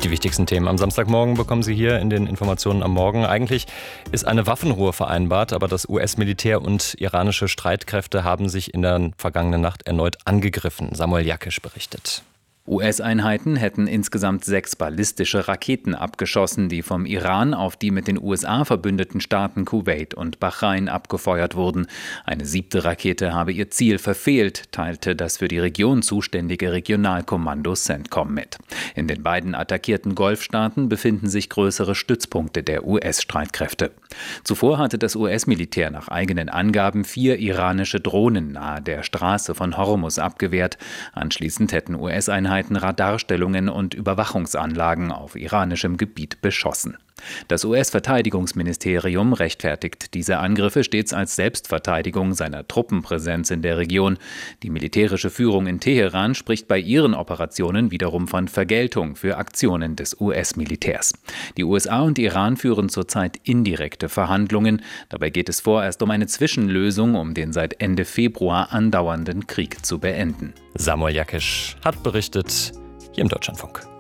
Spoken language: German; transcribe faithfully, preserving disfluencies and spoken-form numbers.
Die wichtigsten Themen am Samstagmorgen bekommen Sie hier in den Informationen am Morgen. Eigentlich ist eine Waffenruhe vereinbart, aber das U S-Militär und iranische Streitkräfte haben sich in der vergangenen Nacht erneut angegriffen. Samuel Jakisch berichtet. U S-Einheiten hätten insgesamt sechs ballistische Raketen abgeschossen, die vom Iran auf die mit den U S A verbündeten Staaten Kuwait und Bahrain abgefeuert wurden. Eine siebte Rakete habe ihr Ziel verfehlt, teilte das für die Region zuständige Regionalkommando CENTCOM mit. In den beiden attackierten Golfstaaten befinden sich größere Stützpunkte der U S-Streitkräfte. Zuvor hatte das U S-Militär nach eigenen Angaben vier iranische Drohnen nahe der Straße von Hormuz abgewehrt. Anschließend hätten U S-Einheiten Radarstellungen und Überwachungsanlagen auf iranischem Gebiet beschossen. Das U S-Verteidigungsministerium rechtfertigt diese Angriffe stets als Selbstverteidigung seiner Truppenpräsenz in der Region. Die militärische Führung in Teheran spricht bei ihren Operationen wiederum von Vergeltung für Aktionen des U S-Militärs. Die U S A und Iran führen zurzeit indirekte Verhandlungen. Dabei geht es vorerst um eine Zwischenlösung, um den seit Ende Februar andauernden Krieg zu beenden. Samuel Jakisch hat berichtet hier im Deutschlandfunk.